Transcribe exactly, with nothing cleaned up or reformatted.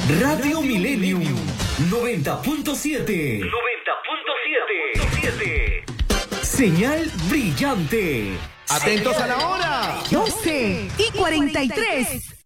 Radio Millennium noventa punto siete. noventa punto siete. Señal brillante. Atentos a la hora. doce y cuarenta y tres.